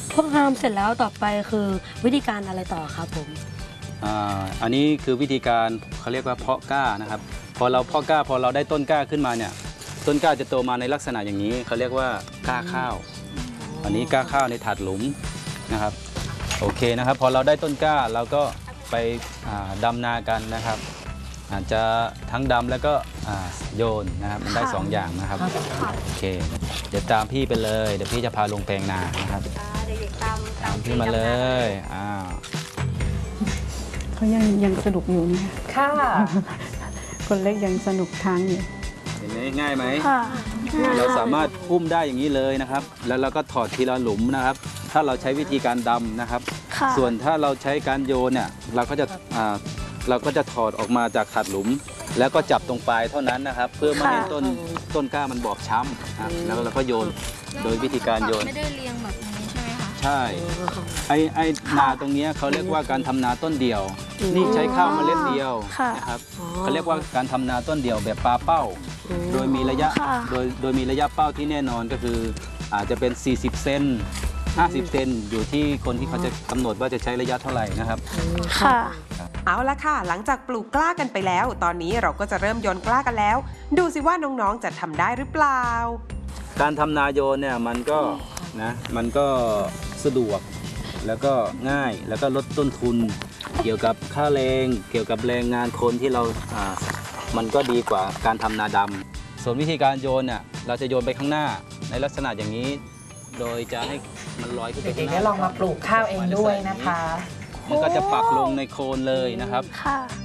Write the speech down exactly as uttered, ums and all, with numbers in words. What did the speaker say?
พอทำเสร็จแล้วต่อไปคือวิธีการอะไรต่อครับผมอ่าอันนี้คือวิธีการเขาเรียกว่าเพาะกล้านะครับพอเราเพาะกล้าพอเราได้ต้นกล้าขึ้นมาเนี่ยต้นกล้าจะโตมาในลักษณะอย่างนี้เขาเรียกว่ากล้าข้าวอันนี้กล้าข้าวในถาดหลุมนะครับโอเคนะครับพอเราได้ต้นกล้าเราก็ไปดำนากันนะครับอาจจะทั้งดำแล้วก็โยนนะครับมันได้สองอย่างนะครับโอเคเดี๋ยวตามพี่ไปเลยเดี๋ยวพี่จะพาลงแปลงนานะครับตามพี่มาเลยอ้าวเขายังยังสนุกอยู่เนี่ยค่ะคนเล็กยังสนุกทางอยู่เห็นไหมง่ายไหมเราสามารถอุ้มได้อย่างนี้เลยนะครับแล้วเราก็ถอดทีละหลุมนะครับถ้าเราใช้วิธีการดำนะครับส่วนถ้าเราใช้การโยนเนี่ยเราก็จะเราก็จะถอดออกมาจากถาดหลุมแล้วก็จับตรงปลายเท่านั้นนะครับเพื่อไม่ให้ต้นต้นกล้ามันบอบช้ำแล้วเราก็โยนโดยวิธีการโยนไม่ได้เรียงแบบนี้ใช่ไหมคะใช่ไอไอนาตรงนี้เขาเรียกว่าการทำนาต้นเดียวนี่ใช้ข้าวเมล็ดเดียวนะครับเขาเรียกว่าการทำนาต้นเดียวแบบปลาเป้าโดยมีระยะโดยโดยมีระยะเป้าที่แน่นอนก็คืออาจจะเป็นสี่สิบเซนห้าสิบเซนอยู่ที่คนที่เขาจะกำหนดว่าจะใช้ระยะเท่าไหร่นะครับค่ะเอาละค่ะหลังจากปลูกกล้ากันไปแล้วตอนนี้เราก็จะเริ่มโยนกล้ากันแล้วดูสิว่าน้องๆจะทำได้หรือเปล่าการทำนาโยนเนี่ยมันก็นะมันก็สะดวกแล้วก็ง่ายแล้วก็ลดต้นทุนเกี่ยวกับค่าแรงเกี่ยวกับแรงงานคนที่เราอ่ามันก็ดีกว่าการทำนาดำส่วนวิธีการโยนเนี่ยเราจะโยนไปข้างหน้าในลักษณะอย่างนี้โดยจะให้มันลอยขึ้นไปข้างหน้าเดี๋ยวลองมาปลูกข้าวเองด้วยนะคะมันก็จะปักลงในโคนเลยนะครับ